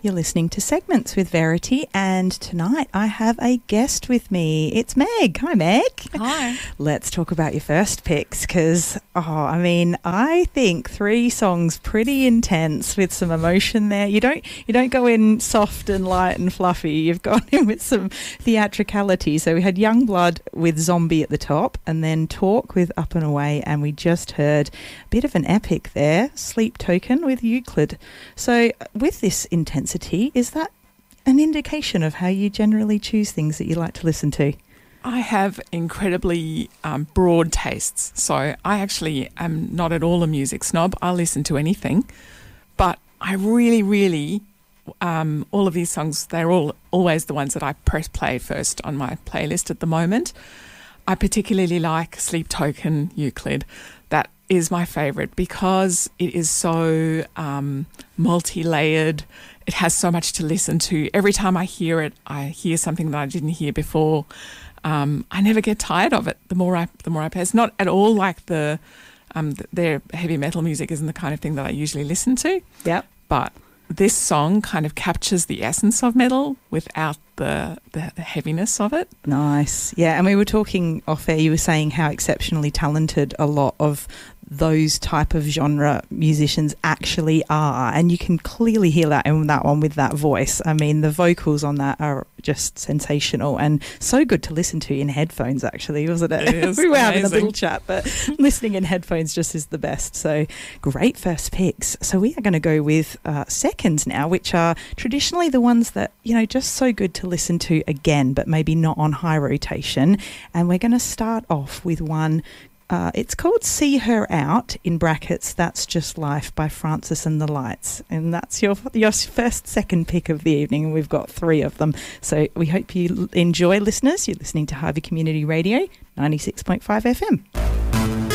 You're listening to Segments with Verity, and tonight I have a guest with me. It's Meg. Hi, Meg. Hi. Let's talk about your first picks because, I think 3 songs pretty intense with some emotion there. You don't go in soft and light and fluffy. You've gone in with some theatricality. So we had Youngblood with Zombie at the top, and then Talk with Up and Away, and we just heard a bit of an epic there, Sleep Token with Euclid. So with this intensity, is that an indication of how you generally choose things that you like to listen to? I have incredibly broad tastes, so I actually am not at all a music snob. I listen to anything, but I really, all of these songs, they're always the ones that I press play first on my playlist at the moment. I particularly like Sleep Token, Euclid. That is my favourite because it is so multi-layered. It has so much to listen to. Every time I hear it, I hear something that I didn't hear before. I never get tired of it. The more I play, it's not at all like their heavy metal music isn't the kind of thing that I usually listen to. Yep. But this song kind of captures the essence of metal without the heaviness of it. Nice. Yeah, and we were talking off air, you were saying how exceptionally talented a lot of those type of genre musicians actually are, and you can clearly hear that in that one with that voice. I mean, the vocals on that are just sensational and so good to listen to in headphones, actually, wasn't it? It is we were having a amazing. little chat, but listening in headphones just is the best. So great first picks. So we are going to go with seconds now, which are traditionally the ones that, just so good to listen to again, but maybe not on high rotation. And we're going to start off with one. It's called See Her Out, in brackets, That's Just Life by Francis and the Lights. And that's your second pick of the evening, and we've got 3 of them. So we hope you enjoy, listeners. You're listening to Harvey Community Radio, 96.5 FM.